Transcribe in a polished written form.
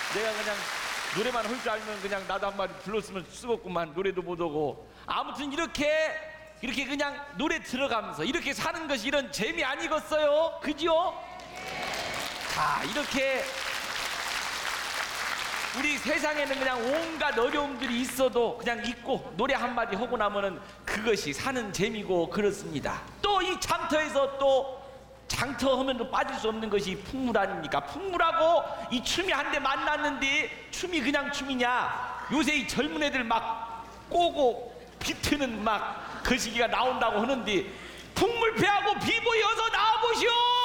내가 그냥 노래만 할 줄 알면 그냥 나도 한 마디 불렀으면 쓰겠구만. 노래도 못하고. 아무튼 이렇게 그냥 노래 들어가면서 이렇게 사는 것이 이런 재미 아니겠어요? 그죠? 자, 이렇게 우리 세상에는 그냥 온갖 어려움들이 있어도 그냥 잊고 노래 한마디 하고 나면은 그것이 사는 재미고 그렇습니다. 또 이 장터에서 또 장터하면 또 빠질 수 없는 것이 풍물 아닙니까? 풍물하고 이 춤이 한데 만났는데 춤이 그냥 춤이냐? 요새 이 젊은 애들 막 꼬고 비트는 막 그 시기가 나온다고 하는데 풍물패하고 비보이 어서 나와보시오!